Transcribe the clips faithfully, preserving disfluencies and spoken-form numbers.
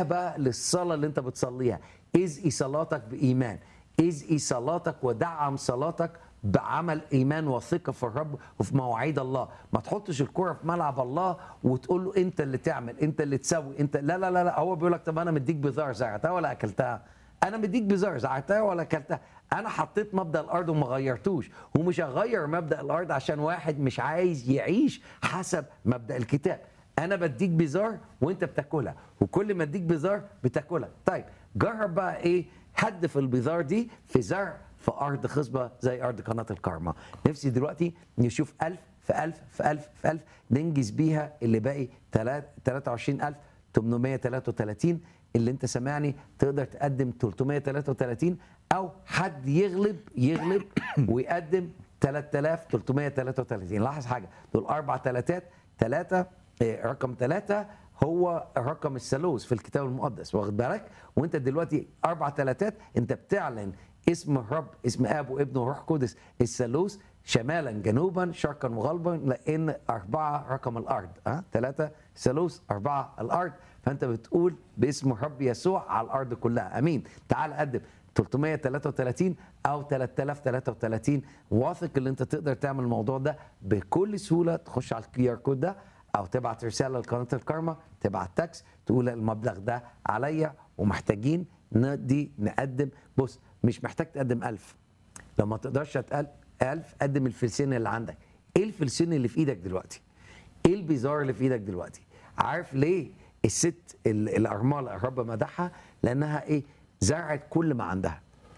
اتجاه بقى للصلاة اللي انت بتصليها. ازقي صلاتك بإيمان، ازقي صلاتك ودعم صلاتك بعمل ايمان وثقه في الرب وفي مواعيد الله. ما تحطش الكره في ملعب الله وتقول له انت اللي تعمل، انت اللي تسوي، انت لا لا لا لا. هو بيقول لك طب انا مديك بذار زرعتها ولا اكلتها؟ انا مديك بذار زرعتها ولا اكلتها؟ انا حطيت مبدا الارض وما غيرتوش، ومش هغير مبدا الارض عشان واحد مش عايز يعيش حسب مبدا الكتاب. انا بديك بذار وانت بتاكلها، وكل ما اديك بذار بتاكلها. طيب جرب بقى ايه؟ هدف البذار دي في زرع في ارض خصبه زي ارض قناه الكرمه. نفسي دلوقتي نشوف ألف في ألف في ألف في ألف ننجز بيها اللي باقي ثلاثة وعشرين ألف وثمانمائة وثلاثة وثلاثين. اللي انت سامعني تقدر تقدم ثلاثمائة وثلاثة وثلاثين، او حد يغلب يغلب ويقدم ثلاثة آلاف وثلاثمائة وثلاثة وثلاثين. لاحظ حاجه، دول اربع ثلاثات. ثلاثه رقم ثلاثه هو رقم الثالوث في الكتاب المقدس، واخد بالك؟ وانت دلوقتي اربع ثلاثات، انت بتعلن اسم الرب، اسم اب وابن وروح قدس الثالوث، شمالا جنوبا شرقا وغربا، لان اربعه رقم الارض، ها ثلاثه ثالوث، اربعه الارض. فانت بتقول باسم الرب يسوع على الارض كلها. امين. تعال قدم ثلاثمائة وثلاثة وثلاثين او ثلاثة آلاف وثلاثة وثلاثين. واثق ان انت تقدر تعمل الموضوع ده بكل سهوله. تخش على الكيو ار كود ده او تبعت رساله لقناه الكرمه، تبعت تاكس تقول المبلغ ده عليا ومحتاجين ندي نقدم. بص، مش محتاج تقدم ألف. لو ما تقدرش تقدم ألف قدم الفلسين اللي عندك. ايه الفلسين اللي في ايدك دلوقتي؟ ايه البيزار اللي في ايدك دلوقتي؟ عارف ليه الست الارمله الرب مدحها؟ لانها ايه؟ زرعت كل ما عندها،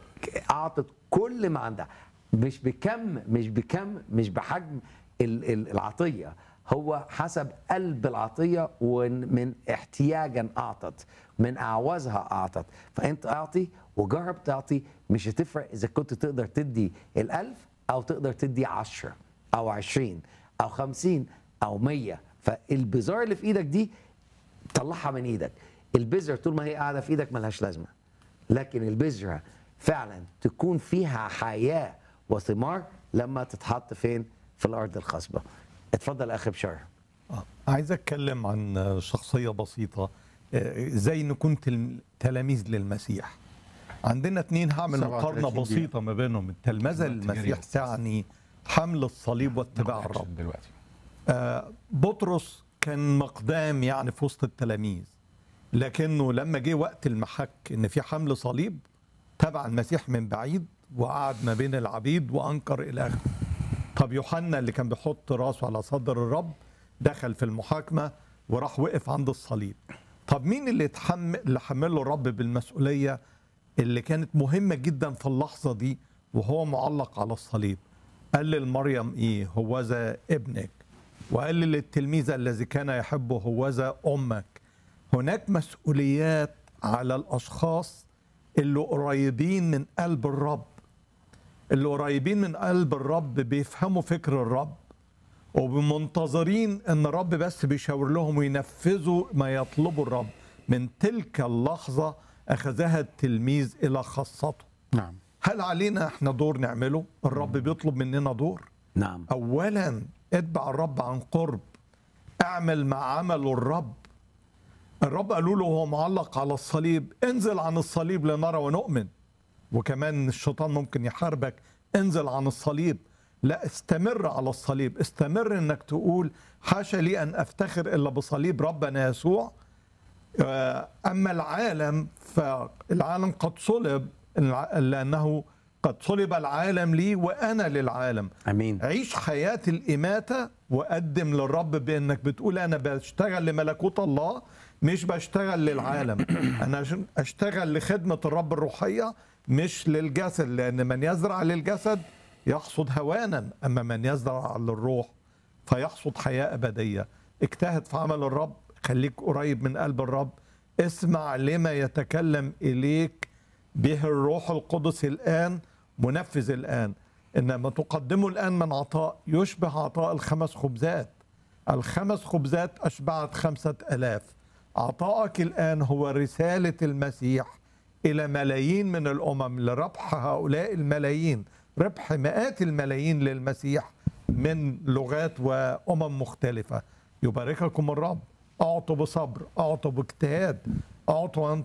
اعطت كل ما عندها، مش بكم مش بكم مش بحجم العطيه، هو حسب قلب العطيه، ومن احتياجا اعطت، من اعوازها اعطت. فانت اعطي وجرب تعطي. مش هتفرق اذا كنت تقدر تدي الالف او تقدر تدي عشرة او عشرين او خمسين او مية. فالبذار اللي في ايدك دي طلعها من ايدك. البذره طول ما هي قاعده في ايدك ملهاش لازمه، لكن البذره فعلا تكون فيها حياه وثمار لما تتحط فين؟ في الارض الخصبه. اتفضل اخي بشار. آه. عايز اتكلم عن شخصيه بسيطه، زي نكون تلاميذ للمسيح. عندنا اتنين هعمل مقارنه بسيطه ما بينهم. التلمذه للمسيح تعني حمل الصليب واتباع الرب. دلوقتي آه بطرس كان مقدام يعني في وسط التلاميذ، لكنه لما جه وقت المحك ان في حمل صليب تبع المسيح من بعيد وقعد ما بين العبيد وانكر الهه. طب يوحنا اللي كان بيحط راسه على صدر الرب دخل في المحاكمه وراح وقف عند الصليب. طب مين اللي اتحمل اللي حمله الرب بالمسؤوليه اللي كانت مهمه جدا في اللحظه دي وهو معلق على الصليب؟ قال لمريم ايه؟ هوذا ابنك. وقال للتلميذ الذي كان يحبه هوذا امك. هناك مسؤوليات على الاشخاص اللي قريبين من قلب الرب، اللي قريبين من قلب الرب بيفهموا فكر الرب وبمنتظرين ان الرب بس بيشاور لهم وينفذوا ما يطلبه الرب. من تلك اللحظة اخذها التلميذ الى خاصته. نعم. هل علينا احنا دور نعمله؟ الرب بيطلب مننا دور. نعم. اولا اتبع الرب عن قرب، اعمل ما عمله الرب. الرب قالوا له وهو معلق على الصليب انزل عن الصليب لنرى ونؤمن. وكمان الشيطان ممكن يحاربك، انزل عن الصليب. لا، استمر على الصليب. استمر انك تقول حاشا لي ان افتخر الا بصليب ربنا يسوع. اما العالم فالعالم قد صلب، لانه قد صلب العالم لي وانا للعالم. امين. عيش حياة الاماتة وقدم للرب بانك بتقول انا بشتغل لملكوت الله مش بشتغل للعالم. انا اشتغل لخدمة الرب الروحية مش للجسد، لان من يزرع للجسد يحصد هوانا، اما من يزرع للروح فيحصد حياة ابدية. اجتهد في عمل الرب، خليك قريب من قلب الرب، اسمع لما يتكلم اليك به الروح القدس الان، منفذ الان. انما تقدمه الان من عطاء يشبه عطاء الخمس خبزات. الخمس خبزات اشبعت خمسة الاف. عطائك الان هو رسالة المسيح الى ملايين من الامم، لربح هؤلاء الملايين، ربح مئات الملايين للمسيح من لغات وامم مختلفة. يبارككم الرب. اعطوا بصبر، اعطوا باجتهاد، اعطوا